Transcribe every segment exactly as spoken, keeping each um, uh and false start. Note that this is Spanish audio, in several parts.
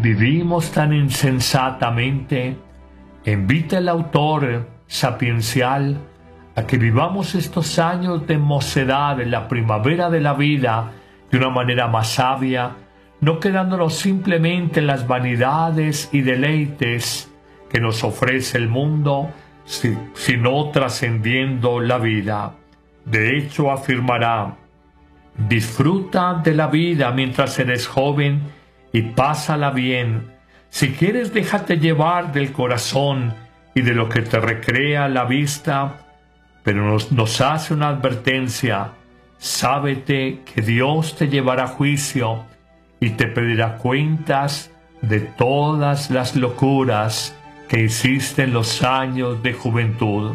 vivimos tan insensatamente, invita el autor sapiencial a que vivamos estos años de mocedad en la primavera de la vida de una manera más sabia, no quedándonos simplemente en las vanidades y deleites que nos ofrece el mundo, sino trascendiendo la vida. De hecho, afirmará: disfruta de la vida mientras eres joven y pásala bien. Si quieres, déjate llevar del corazón y de lo que te recrea la vista, pero nos, nos hace una advertencia: sábete que Dios te llevará a juicio y te pedirá cuentas de todas las locuras que hiciste en los años de juventud.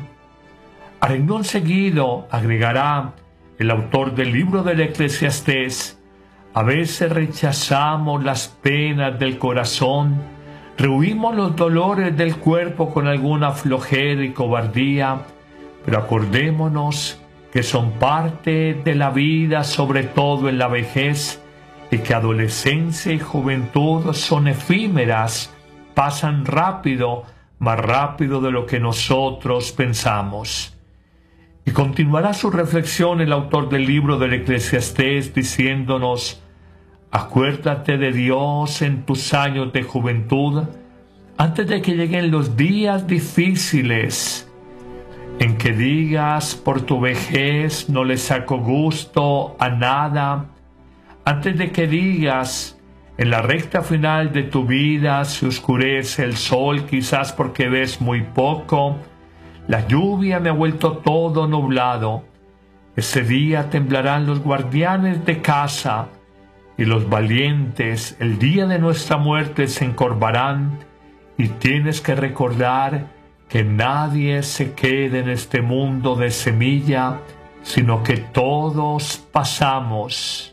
A renglón seguido agregará el autor del libro del Eclesiastés: a veces rechazamos las penas del corazón, rehuimos los dolores del cuerpo con alguna flojera y cobardía, pero acordémonos que son parte de la vida, sobre todo en la vejez, y que adolescencia y juventud son efímeras, pasan rápido, más rápido de lo que nosotros pensamos. Y continuará su reflexión el autor del libro del Eclesiastés diciéndonos: acuérdate de Dios en tus años de juventud, antes de que lleguen los días difíciles, en que digas por tu vejez no le saco gusto a nada, antes de que digas en la recta final de tu vida se oscurece el sol, quizás porque ves muy poco, la lluvia me ha vuelto todo nublado. Ese día temblarán los guardianes de casa y los valientes el día de nuestra muerte se encorvarán, y tienes que recordar que nadie se quede en este mundo de semilla, sino que todos pasamos.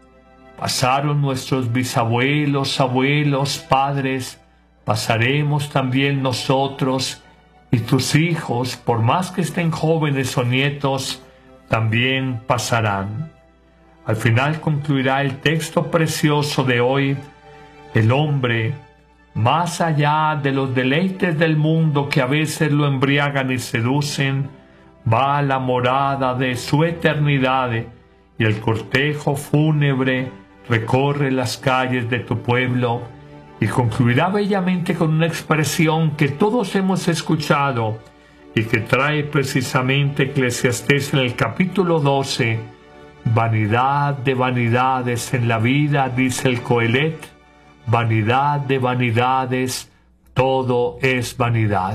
Pasaron nuestros bisabuelos, abuelos, padres, pasaremos también nosotros, y tus hijos, por más que estén jóvenes o nietos, también pasarán. Al final concluirá el texto precioso de hoy: el hombre, más allá de los deleites del mundo que a veces lo embriagan y seducen, va a la morada de su eternidad, y el cortejo fúnebre recorre las calles de tu pueblo, y concluirá bellamente con una expresión que todos hemos escuchado y que trae precisamente Eclesiastés en el capítulo doce: vanidad de vanidades en la vida, dice el Coelet, vanidad de vanidades, todo es vanidad.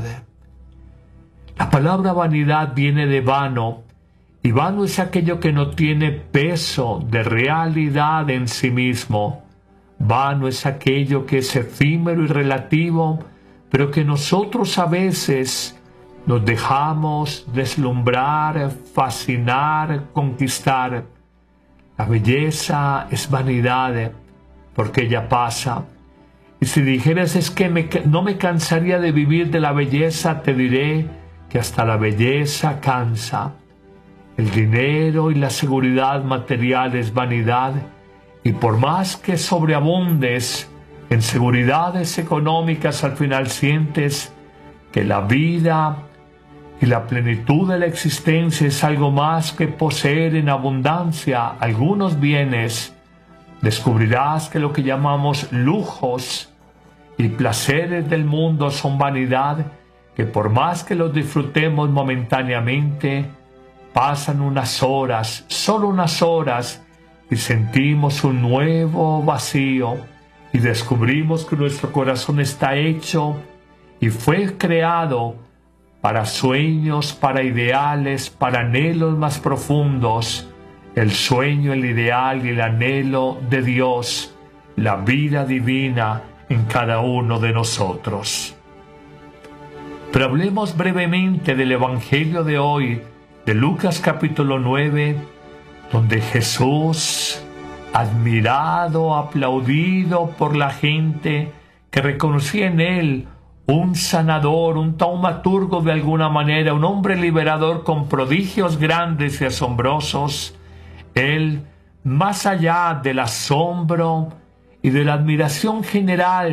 La palabra vanidad viene de vano, y vano es aquello que no tiene peso de realidad en sí mismo. Vano es aquello que es efímero y relativo, pero que nosotros a veces nos dejamos deslumbrar, fascinar, conquistar. La belleza es vanidad, porque ella pasa. Y si dijeras: es que me, no me cansaría de vivir de la belleza, te diré que hasta la belleza cansa. El dinero y la seguridad material es vanidad, y por más que sobreabundes en seguridades económicas, al final sientes que la vida y la plenitud de la existencia es algo más que poseer en abundancia algunos bienes. Descubrirás que lo que llamamos lujos y placeres del mundo son vanidad, que por más que los disfrutemos momentáneamente, pasan unas horas, solo unas horas, y sentimos un nuevo vacío, y descubrimos que nuestro corazón está hecho y fue creado para sueños, para ideales, para anhelos más profundos, el sueño, el ideal y el anhelo de Dios, la vida divina en cada uno de nosotros. Pero hablemos brevemente del Evangelio de hoy, de Lucas capítulo nueve, donde Jesús, admirado, aplaudido por la gente que reconocía en él un sanador, un taumaturgo de alguna manera, un hombre liberador con prodigios grandes y asombrosos, él, más allá del asombro y de la admiración general